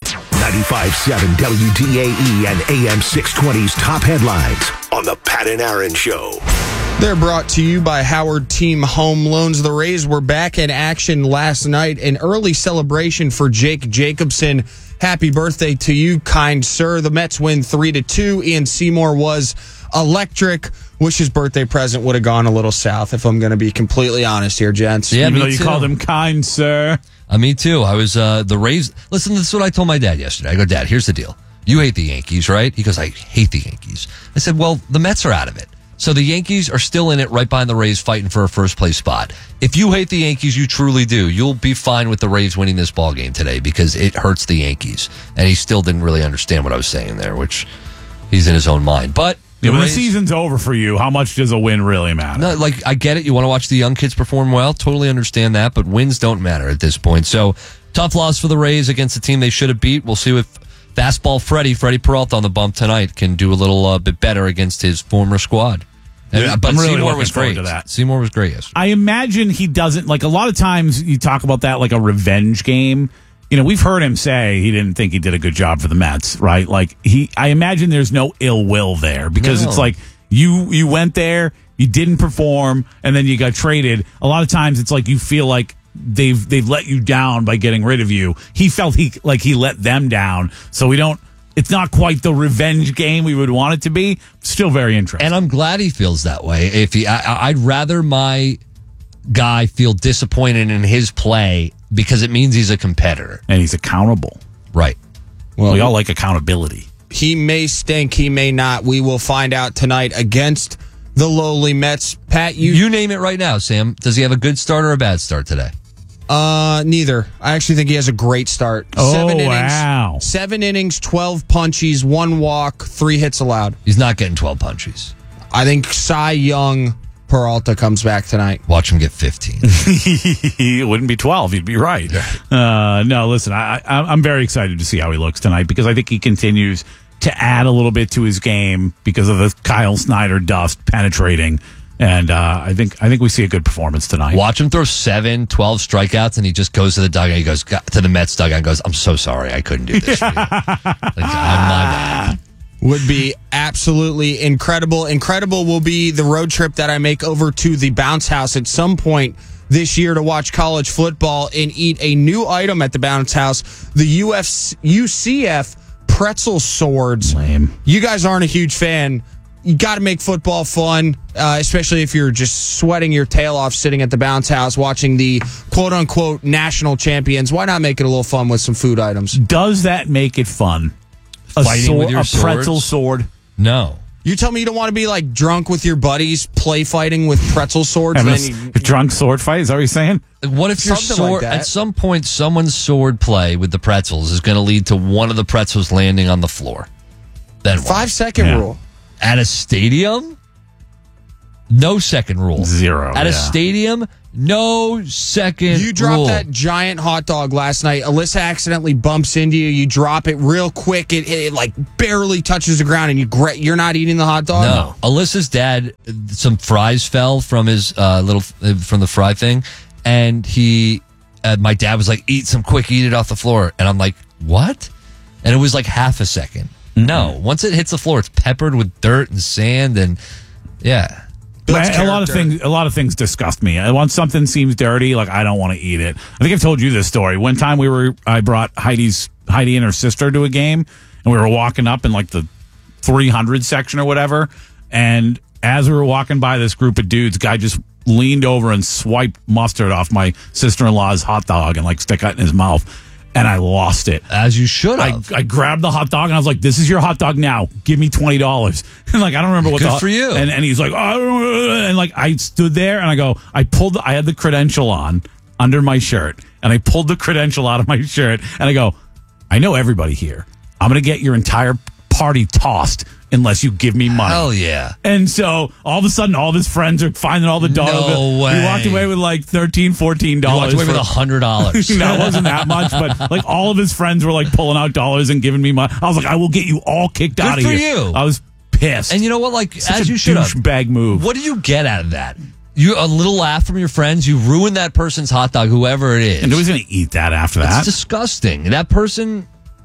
95.7 WDAE and AM 620's top headlines on the Pat and Aaron Show. They're brought to you by Howard Team Home Loans. The Rays were back in action last night. An early celebration for Jake Jacobson. Happy birthday to you, kind sir. The Mets win 3-2. Ian Seymour was electric. Wish his birthday present would have gone a little south, if I'm going to be completely honest here, gents. Yeah, Even though you called him kind, sir. Me too. I was the Rays. Listen, this is what I told my dad yesterday. I go, Dad, here's the deal. You hate the Yankees, right? He goes, I hate the Yankees. I said, well, the Mets are out of it. So the Yankees are still in it right behind the Rays fighting for a first-place spot. If you hate the Yankees, you truly do. You'll be fine with the Rays winning this ball game today because it hurts the Yankees. And he still didn't really understand what I was saying there, which he's in his own mind. But yeah, when the season's over for you, how much does a win really matter? No, like, I get it. You want to watch the young kids perform well. Totally understand that. But wins don't matter at this point. So tough loss for the Rays against the team they should have beat. We'll see if fastball Freddie Peralta on the bump tonight can do a little bit better against his former squad. But I'm really Seymour was forward great. to that. Seymour was great yesterday. I imagine he doesn't, like, a lot of times you talk about that like a revenge game. You know, we've heard him say he didn't think he did a good job for the Mets, right? Like, I imagine there's no ill will there because it's like you went there, you didn't perform, and then you got traded. A lot of times it's like you feel like they've let you down by getting rid of you. He felt he let them down, so it's not quite the revenge game we would want it to be. Still very interesting. And I'm glad he feels that way. I'd rather my guy feel disappointed in his play because it means he's a competitor. And he's accountable. Right. Well, we all like accountability. He may stink, he may not. We will find out tonight against the lowly Mets. Pat, you name it right now, Sam. Does he have a good start or a bad start today? Neither. I actually think he has a great start. Oh, 7 innings, wow. 7 innings, 12 punchies, 1 walk, 3 hits allowed. He's not getting 12 punchies. I think Cy Young Peralta comes back tonight. Watch him get 15. It wouldn't be 12. You'd be right. No, listen, I'm very excited to see how he looks tonight because I think he continues to add a little bit to his game because of the Kyle Snyder dust penetrating. And I think we see a good performance tonight. Watch him throw 7, 12 strikeouts, and he just goes to the dugout. He goes to the Mets dugout and goes, "I'm so sorry, I couldn't do this for you." I'm my bad. Would be absolutely incredible. Incredible will be the road trip that I make over to the Bounce House at some point this year to watch college football and eat a new item at the Bounce House, the UCF pretzel swords. Lame. You guys aren't a huge fan you got to make football fun, especially if you're just sweating your tail off sitting at the bounce house watching the quote-unquote national champions. Why not make it a little fun with some food items? Does that make it fun? Fighting with your a pretzel swords? sword? No. You tell me you don't want to be like drunk with your buddies, play fighting with pretzel swords? Having a drunk sword fight? Is that what you're saying? What if your Something like sword, that. at some point, someone's sword play with the pretzels is going to lead to one of the pretzels landing on the floor? Then what? 5-second rule. At a stadium? No second rule. 0. At a stadium? No second You dropped rule. that giant hot dog last night. Alyssa accidentally bumps into you. You drop it real quick. It like barely touches the ground, and you're not eating the hot dog? No. Alyssa's dad, some fries fell from his from the fry thing, and my dad was like, eat it off the floor. And I'm like, what? And it was like half a second. No. Once it hits the floor, it's peppered with dirt and sand, and yeah. A lot of things disgust me. Once something seems dirty, like I don't want to eat it. I think I've told you this story. One time I brought Heidi and her sister to a game, and we were walking up in like the 300 section or whatever. And as we were walking by this group of dudes, guy just leaned over and swiped mustard off my sister-in-law's hot dog and like stuck it in his mouth. And I lost it. As you should have. I grabbed the hot dog and I was like, this is your hot dog now. Give me $20. And like, I don't remember what Good for you. And he's like, oh, and like, I stood there and I go, I had the credential on under my shirt and I pulled the credential out of my shirt and I go, I know everybody here. I'm going to get your entire party tossed unless you give me money. Hell yeah. And so all of a sudden, all of his friends are finding all the dollars. No way. We walked away with like $13, $14. You walked away with $100. No, it wasn't that much, but like all of his friends were like pulling out dollars and giving me money. I was like, I will get you all kicked out of Good here. for you. I was pissed. And you know what? Like, Such as a you should have. douchebag move. What do you get out of that? A little laugh from your friends. You ruined that person's hot dog, whoever it is. And who's going to eat that after that? It's disgusting. That person,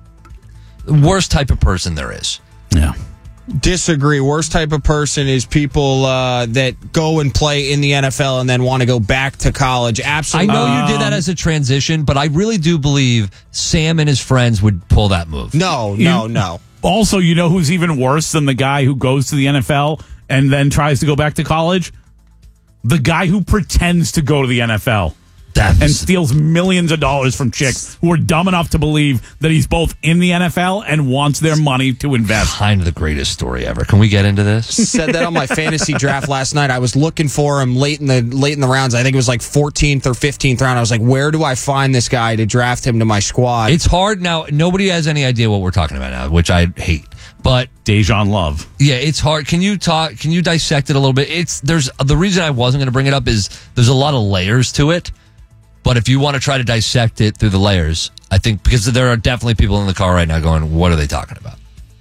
the worst type of person there is. Yeah. Disagree. Worst type of person is people that go and play in the NFL and then want to go back to college. Absolutely. I know you did that as a transition, but I really do believe Sam and his friends would pull that move. No. Also, you know who's even worse than the guy who goes to the NFL and then tries to go back to college? The guy who pretends to go to the NFL. And steals millions of dollars from chicks who are dumb enough to believe that he's both in the NFL and wants their money to invest. Kind of the greatest story ever. Can we get into this? Said that on my fantasy draft last night. I was looking for him late in the rounds. I think it was like 14th or 15th round. I was like, where do I find this guy to draft him to my squad? It's hard now. Nobody has any idea what we're talking about now, which I hate. But Dejan Love. Yeah, it's hard. Can you dissect it a little bit? There's the reason I wasn't going to bring it up is there's a lot of layers to it. But if you want to try to dissect it through the layers, I think because there are definitely people in the car right now going, what are they talking about?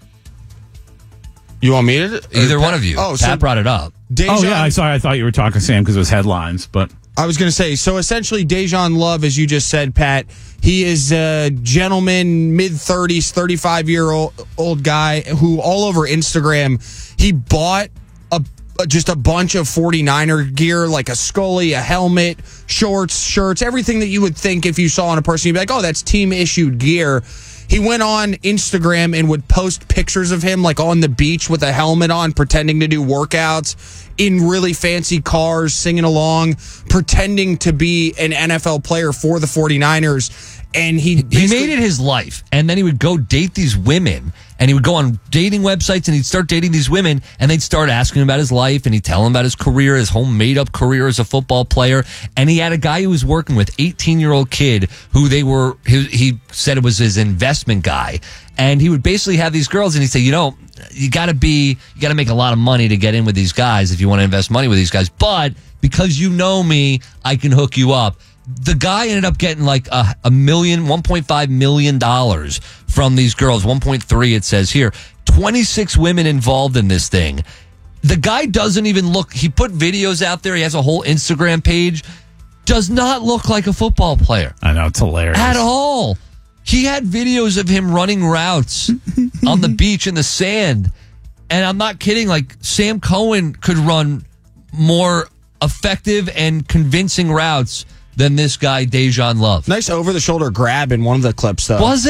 You want me to? Either one of you. Pat brought it up. I thought you were talking Sam because it was headlines, but I was going to say, so essentially Dejan Love, as you just said, Pat, he is a gentleman, mid-30s, 35-year-old guy who all over Instagram, he bought just a bunch of 49er gear, like a Scully, a helmet, shorts, shirts, everything that you would think if you saw on a person, you'd be like, oh, that's team-issued gear. He went on Instagram and would post pictures of him like on the beach with a helmet on, pretending to do workouts in really fancy cars, singing along, pretending to be an NFL player for the 49ers. And he made it his life. And then he would go date these women. And he would go on dating websites and he'd start dating these women. And they'd start asking him about his life. And he'd tell him about his career, his whole made-up career as a football player. And he had a guy who was working with, 18-year-old kid, who he said it was his investment guy. And he would basically have these girls and he'd say, you got to make a lot of money to get in with these guys if you want to invest money with these guys. But because you know me, I can hook you up. The guy ended up getting like $1.5 million from these girls. 1.3 it says here. 26 women involved in this thing. The guy doesn't even look. He put videos out there. He has a whole Instagram page. Does not look like a football player. I know, it's hilarious. At all. He had videos of him running routes on the beach in the sand. And I'm not kidding. Like, Sam Cohen could run more effective and convincing routes than this guy, Dejan Love. Nice over-the-shoulder grab in one of the clips, though. Was it?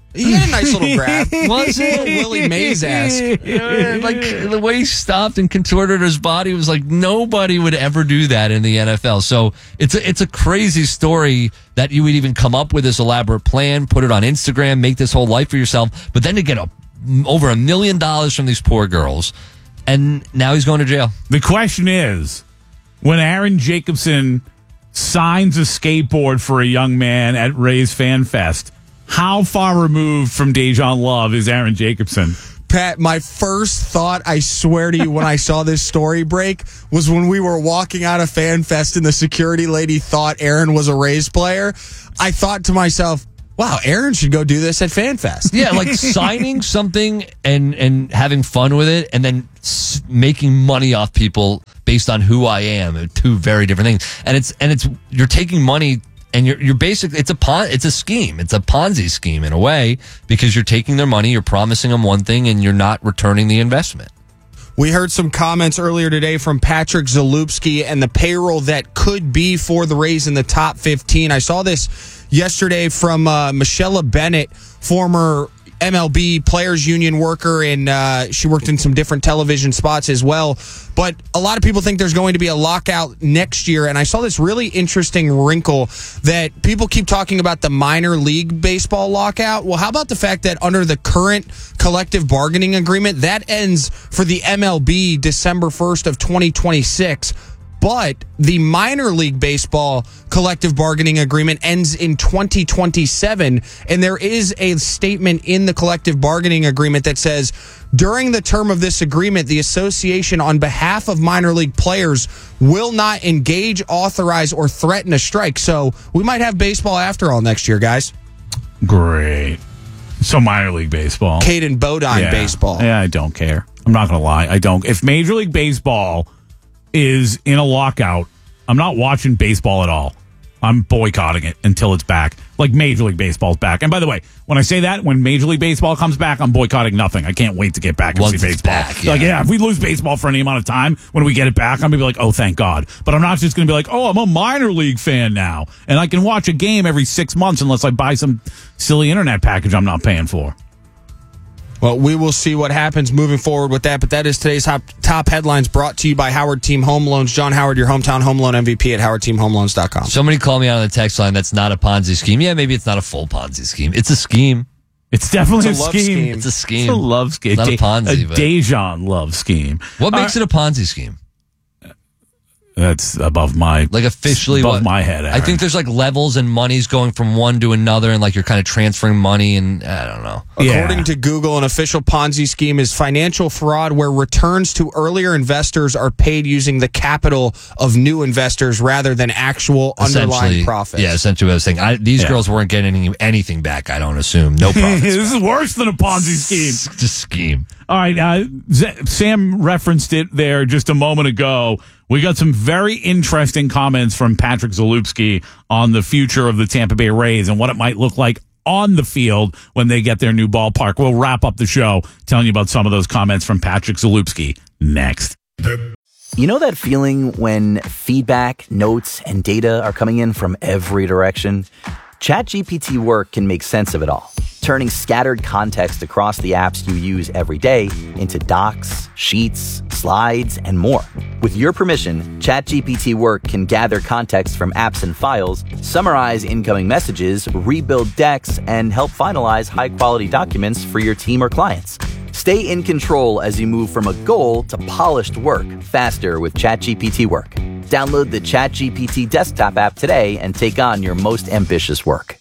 He had a nice little grab. Was it? Willie Mays-esque. Like the way he stopped and contorted his body was like nobody would ever do that in the NFL. So it's a crazy story that you would even come up with this elaborate plan, put it on Instagram, make this whole life for yourself, but then to get over $1 million from these poor girls, and now he's going to jail. The question is, when Aaron Jacobson signs a skateboard for a young man at Ray's Fan Fest, how far removed from Dejan Love is Aaron Jacobson? Pat, my first thought, I swear to you, when I saw this story break, was when we were walking out of Fan Fest and the security lady thought Aaron was a Rays player. I thought to myself, wow, Aaron should go do this at Fan Fest. Yeah, like signing something and having fun with it, and then making money off people based on who I am. Two very different things. And it's you're taking money. And you're basically, it's a scheme. It's a Ponzi scheme in a way, because you're taking their money, you're promising them one thing, and you're not returning the investment. We heard some comments earlier today from Patrick Zalupski and the payroll that could be for the Rays in the top 15. I saw this yesterday from Michelle Bennett, former MLB Players Union worker, and she worked in some different television spots as well. But a lot of people think there's going to be a lockout next year, and I saw this really interesting wrinkle that people keep talking about the minor league baseball lockout. Well, how about the fact that under the current collective bargaining agreement, that ends for the MLB December 1st of 2026, but the minor league baseball collective bargaining agreement ends in 2027, and there is a statement in the collective bargaining agreement that says, during the term of this agreement, the association on behalf of minor league players will not engage, authorize, or threaten a strike. So we might have baseball after all next year, guys. Great. So minor league baseball. Caden Bodine baseball. Yeah, I don't care. I'm not going to lie. I don't. If Major League Baseball is in a lockout, I'm not watching baseball at all. I'm boycotting it until it's back. Like Major League Baseball's back. And by the way, when I say that, when Major League Baseball comes back, I'm boycotting nothing. I can't wait to get back and see baseball. Back, Like, if we lose baseball for any amount of time, when we get it back, I'm going to be like, oh, thank God. But I'm not just going to be like, oh, I'm a minor league fan now, and I can watch a game every 6 months unless I buy some silly internet package I'm not paying for. Well, we will see what happens moving forward with that, but that is today's top headlines, brought to you by Howard Team Home Loans. John Howard, your hometown home loan MVP at howardteamhomeloans.com. Somebody called me out on the text line, that's not a Ponzi scheme. Yeah, maybe it's not a full Ponzi scheme. It's a scheme. It's definitely It's a a love scheme. scheme. It's a scheme. It's a love scheme. It's not a Ponzi. A but Dejan love scheme. what makes it a Ponzi scheme? That's above my Like officially above what? my head. I think there's like levels and money's going from one to another, and like you're kind of transferring money, and I don't know. According to Google, an official Ponzi scheme is financial fraud where returns to earlier investors are paid using the capital of new investors rather than actual underlying Essentially, profits. Yeah, essentially what I was saying. These girls weren't getting anything back, I don't assume. No profits. This is worse than a Ponzi scheme. It's a scheme. All right, Sam referenced it there just a moment ago. We got some very interesting comments from Patrick Zalupski on the future of the Tampa Bay Rays and what it might look like on the field when they get their new ballpark. We'll wrap up the show telling you about some of those comments from Patrick Zalupski next. You know that feeling when feedback, notes, and data are coming in from every direction? ChatGPT Work can make sense of it all, turning scattered context across the apps you use every day into docs, sheets, slides, and more. With your permission, ChatGPT Work can gather context from apps and files, summarize incoming messages, rebuild decks, and help finalize high-quality documents for your team or clients. Stay in control as you move from a goal to polished work faster with ChatGPT Work. Download the ChatGPT desktop app today and take on your most ambitious work.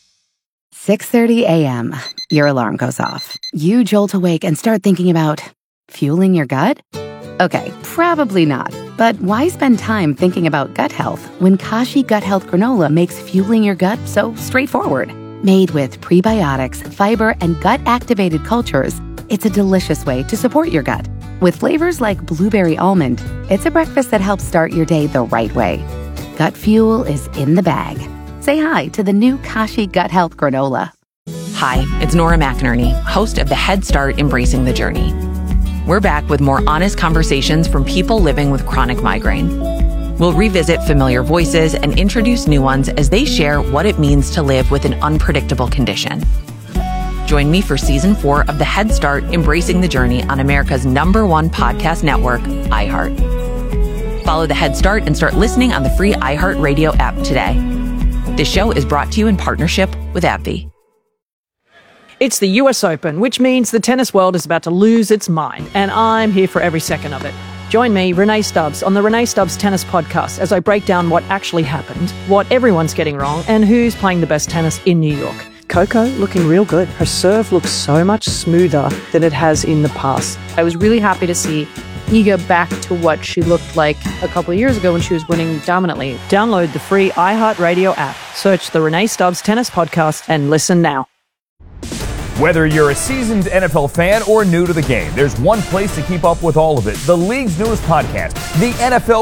6:30 a.m. Your alarm goes off. You jolt awake and start thinking about fueling your gut? Okay, probably not. But why spend time thinking about gut health when Kashi Gut Health Granola makes fueling your gut so straightforward? Made with prebiotics, fiber, and gut-activated cultures, it's a delicious way to support your gut. With flavors like blueberry almond, it's a breakfast that helps start your day the right way. Gut fuel is in the bag. Say hi to the new Kashi Gut Health Granola. Hi, it's Nora McInerney, host of the Head Start Embracing the Journey. We're back with more honest conversations from people living with chronic migraine. We'll revisit familiar voices and introduce new ones as they share what it means to live with an unpredictable condition. Join me for season 4 of the Head Start Embracing the Journey on America's #1 podcast network, iHeart. Follow the Head Start and start listening on the free iHeartRadio app today. This show is brought to you in partnership with AbbVie. It's the US Open, which means the tennis world is about to lose its mind, and I'm here for every second of it. Join me, Renee Stubbs, on the Renee Stubbs Tennis Podcast as I break down what actually happened, what everyone's getting wrong, and who's playing the best tennis in New York. Coco looking real good. Her serve looks so much smoother than it has in the past. I was really happy to see Iga back to what she looked like a couple of years ago when she was winning dominantly. Download the free iHeartRadio app. Search the Renee Stubbs Tennis Podcast and listen now. Whether you're a seasoned NFL fan or new to the game, there's one place to keep up with all of it. The league's newest podcast, the NFL